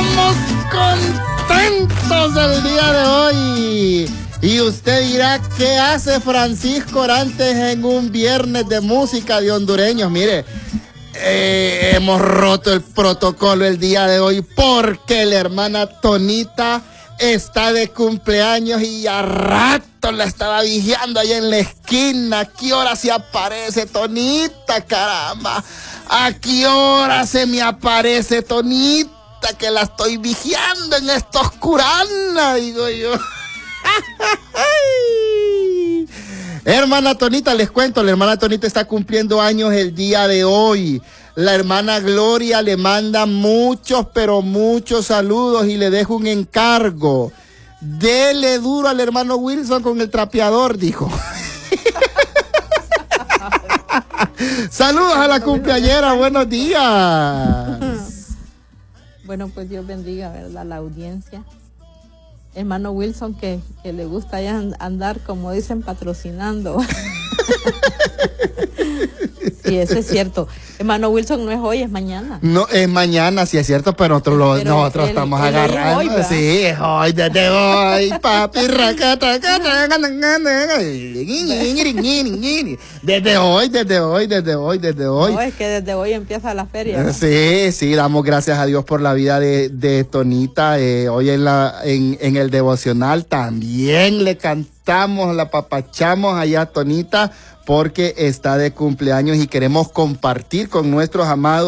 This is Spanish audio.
Estamos contentos el día de hoy. Y usted dirá, ¿qué hace Francisco Orantes en un viernes de música de hondureños? Mire, hemos roto el protocolo el día de hoy porque la hermana Tonita está de cumpleaños y a rato la estaba vigiando ahí en la esquina. ¿A qué hora se aparece Tonita, caramba? ¿A qué hora se me aparece Tonita? Que la estoy vigiando en esta oscurana, digo yo. Hermana Tonita, les cuento, la hermana Tonita está cumpliendo años el día de hoy. La hermana Gloria le manda muchos, pero muchos saludos y le dejo un encargo. Dele duro al hermano Wilson con el trapeador, dijo. Saludos a la cumpleañera, buenos días. Bueno, pues Dios bendiga, ¿verdad?, la audiencia. Hermano Wilson, que le gusta ya andar, como dicen, patrocinando. Sí, eso es cierto. Hermano Wilson, no es hoy, es mañana. No, es mañana, sí es cierto, pero nosotros estamos agarrando. Hoy, sí, es hoy, desde hoy, papi. Desde hoy. No, es que desde hoy empieza la feria, ¿no? Sí, damos gracias a Dios por la vida de Tonita. Hoy en el devocional también le cantamos, la papachamos allá a Tonita, porque está de cumpleaños y queremos compartir con nuestros amados